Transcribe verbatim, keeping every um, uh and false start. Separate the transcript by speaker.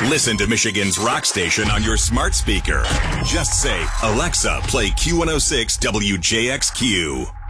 Speaker 1: Listen to Michigan's rock station on your smart speaker. Just say, Alexa, play Q one oh six W J X Q.